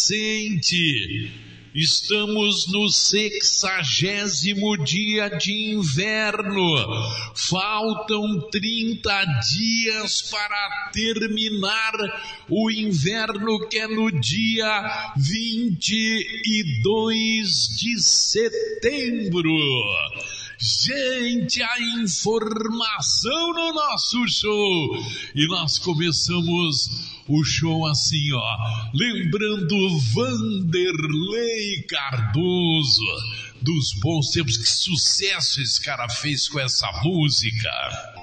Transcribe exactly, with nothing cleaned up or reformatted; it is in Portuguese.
Vicente. Estamos no sexagésimo dia de inverno. Faltam trinta dias para terminar o inverno, que é no dia vinte e dois de setembro. Gente, a informação no nosso show. E nós começamos o show assim, ó, lembrando Vanderlei Cardoso, dos bons tempos. Que sucesso esse cara fez com essa música.